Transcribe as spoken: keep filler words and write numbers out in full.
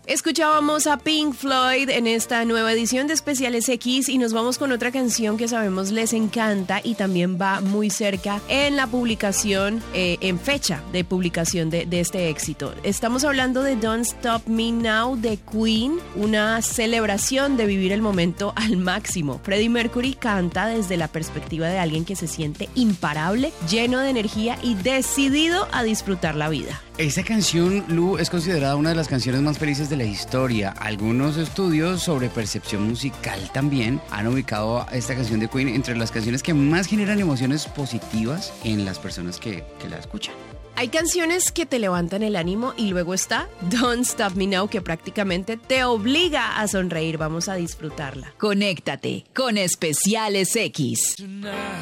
Escuchábamos a Pink Floyd en esta nueva edición de Especiales X y nos vamos con otra canción que sabemos les encanta y también va muy cerca en la publicación, eh, en fecha de publicación de, de este éxito. Estamos hablando de Don't Stop Me Now de Queen, una celebración de vivir el momento al máximo. Freddie Mercury canta desde la perspectiva de alguien que se siente imparable, lleno de energía y decidido a disfrutar la vida. Esta canción, Lu, es considerada una de las canciones más felices de la historia. Algunos estudios sobre percepción musical también han ubicado a esta canción de Queen entre las canciones que más generan emociones positivas en las personas que, que la escuchan. Hay canciones que te levantan el ánimo y luego está Don't Stop Me Now, que prácticamente te obliga a sonreír. Vamos a disfrutarla. Conéctate con Especiales X.